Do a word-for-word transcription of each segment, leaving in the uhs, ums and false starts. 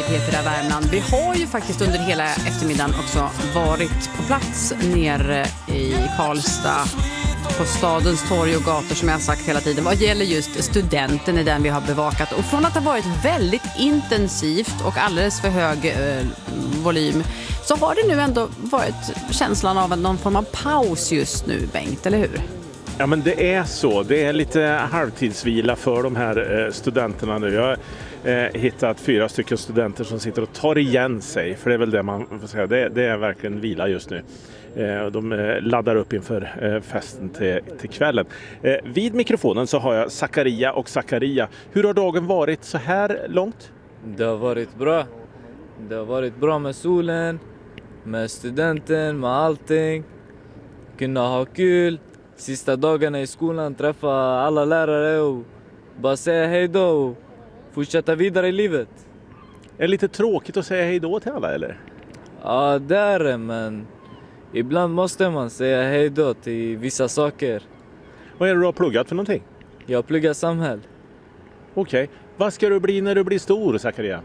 i P fyra Värmland. Vi har ju faktiskt under hela eftermiddagen också varit på plats nere i Karlstad på stadens torg och gator, som jag har sagt hela tiden. Vad gäller just studenten är den vi har bevakat. Och från att ha varit väldigt intensivt och alldeles för hög eh, volym, så har det nu ändå varit känslan av någon form av paus just nu, Bengt, eller hur? Ja, men det är så. Det är lite halvtidsvila för de här eh, studenterna nu. Jag har eh, hittat fyra stycken studenter som sitter och tar igen sig. För det är väl det man får säga. Det, det är verkligen vila just nu. Eh, de eh, laddar upp inför eh, festen till, till kvällen. Eh, vid mikrofonen så har jag Zakaria och Zakaria. Hur har dagen varit så här långt? Det har varit bra. Det har varit bra med solen, med studenten, med allting. Kunna ha kul. Sista dagarna i skolan, träffa alla lärare och bara säga hej då och fortsätta vidare i livet. Är det lite tråkigt att säga hej då till alla, eller? Ja, det är det, men ibland måste man säga hej då till vissa saker. Vad är det du har pluggat för någonting? Jag pluggar samhäll. Okej. Okay. Vad ska du bli när du blir stor, Zakaria?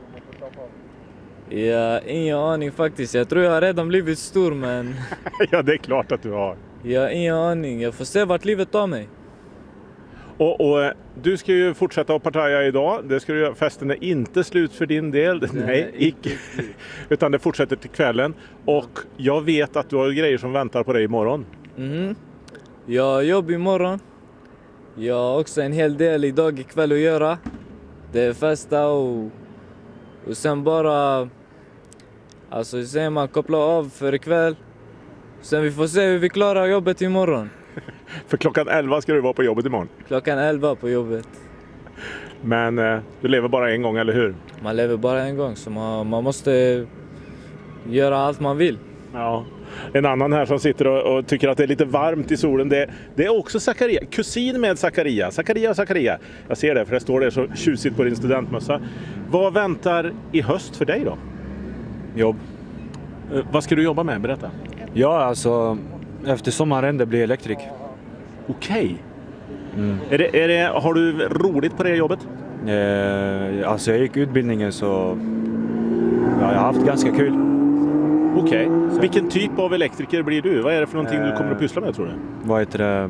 Ja, ingen aning faktiskt. Jag tror jag har redan blivit stor, men... Ja, det är klart att du har. Jag har ingen aning. Jag får se vart livet tar mig. Och, och du ska ju fortsätta att partaja idag. Det ska du göra. Festen är inte slut för din del. Nej, Nej icke. Utan det fortsätter till kvällen. Och jag vet att du har grejer som väntar på dig imorgon. Mhm. Jag har jobb imorgon. Jag har också en hel del idag ikväll att göra. Det är festa och... Och sen bara... Alltså sen man kopplar av för ikväll. Sen vi får se hur vi klarar jobbet imorgon. För klockan elva ska du vara på jobbet imorgon. Klockan elva på jobbet. Men eh, du lever bara en gång, eller hur? Man lever bara en gång, så man, man måste göra allt man vill. Ja. En annan här som sitter och, och tycker att det är lite varmt i solen, det, det är också Zakaria. Kusin med Zakaria. Zakaria och Zakaria. Jag ser det, för det står det så tjusigt på din studentmössa. Vad väntar i höst för dig då? Jobb. Eh, vad ska du jobba med? Berätta. Ja, alltså efter sommaren det blir elektrik. Okej. Okay. Mm. Är det, är det, har du roligt på det jobbet? Eh, alltså jag gick utbildningen, så ja, jag har haft ganska kul. Okej. Okay. Vilken typ av elektriker blir du? Vad är det för någonting eh, du kommer att pyssla med, tror du? Vad heter det?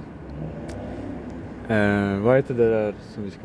Eh, vad heter det där som vi ska...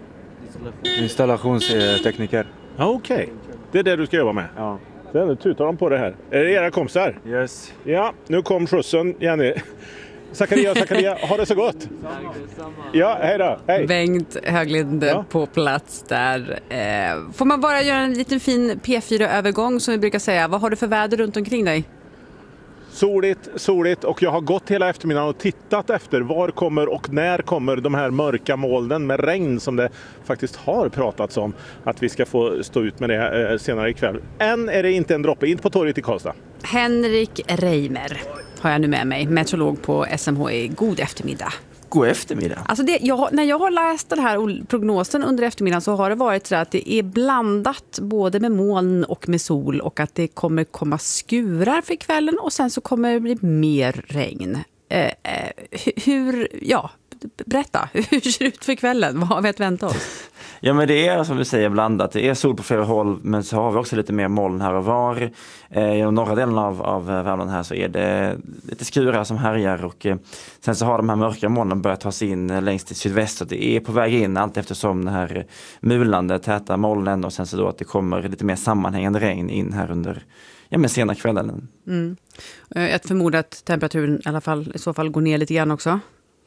Installationstekniker. Ja, okej. Okay. Det är det du ska jobba med? Ja. Sen, nu tutar de på det här. Är det era kompisar? Yes. Ja, nu kom skjutsen, Jenny. Zakaria, Zakaria, ha det så gott. Ja, hej då. Hej. Bengt Höglind ja. På plats där. Eh, får man bara göra en liten fin P fyra-övergång, som vi brukar säga. Vad har du för väder runt omkring dig? Soligt, soligt, och jag har gått hela eftermiddagen och tittat efter var kommer och när kommer de här mörka molnen med regn som det faktiskt har pratats om att vi ska få stå ut med det eh, senare ikväll. Än är det inte en droppe, inte på torget i Karlstad. Henrik Reimer har jag nu med mig, meteorolog på S M H I. God eftermiddag. God eftermiddag. Alltså det, jag, när jag har läst den här prognosen under eftermiddagen, så har det varit så att det är blandat både med moln och med sol, och att det kommer komma skurar för kvällen och sen så kommer det bli mer regn. Eh, eh, hur, ja, berätta, hur ser det ut för kvällen? Vad har vi att vänta oss? Ja, men det är som du säger blandat. Det är sol på flera håll, men så har vi också lite mer moln här och var. Eh, I de norra delen av, av Värmland här så är det lite skurar som härjar, och eh, sen så har de här mörka molnen börjat ta sig in längst till sydväst, och det är på väg in allt eftersom den här mulande täta molnen, och sen så då att det kommer lite mer sammanhängande regn in här under ja, men sena kvällen. Mm. Jag förmodar att temperaturen i alla fall i så fall går ner lite grann också.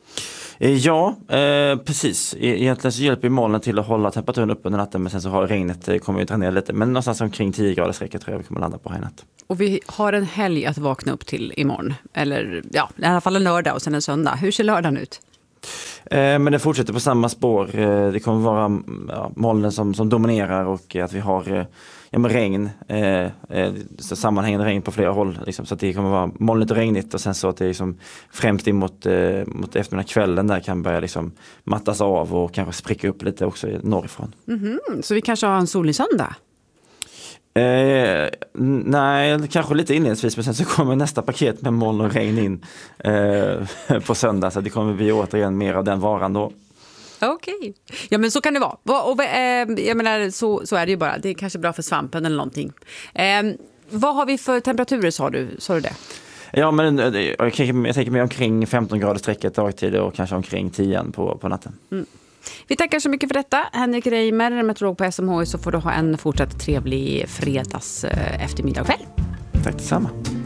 Ja, eh, precis. Egentligen så hjälper molnen till att hålla temperaturen uppe under natten, men sen så har regnet kommer ju dra ner lite. Men någonstans omkring tio graders räcka tror jag vi kommer landa på här i natt. Och vi har en helg att vakna upp till imorgon. Eller ja, i alla fall en lördag och sen en söndag. Hur ser lördagen ut? Eh, men det fortsätter på samma spår. Eh, det kommer vara ja, molnen som, som dominerar, och att vi har eh, ja, med regn, eh, eh, sammanhängande regn på flera håll. Liksom, så att det kommer vara molnigt och regnigt, och sen så att det liksom, främst in mot, eh, mot eftermiddag kvällen där kan börja liksom, mattas av och kanske spricka upp lite också norrifrån. Mm-hmm. Så vi kanske har en solig söndag? Eh, nej, kanske lite inledningsvis, men sen så kommer nästa paket med moln och regn in eh, på söndag, så det kommer bli återigen mer av den varan då. Okej. Okay. Ja, men så kan det vara. Och, eh, jag menar, så, så är det ju bara. Det är kanske bra för svampen eller någonting. Eh, vad har vi för temperaturer, sa du, sa du det? Ja, men jag tänker mig omkring femton grader sträcket dagtid och kanske omkring tio på, på natten. Mm. Vi tackar så mycket för detta. Henrik Reimer, meteorolog på S M H I, så får du ha en fortsatt trevlig fredags eftermiddag och kväll. Tack detsamma.